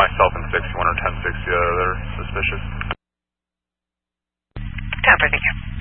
myself and 61 or 1060, they're suspicious. Tampa, thank you.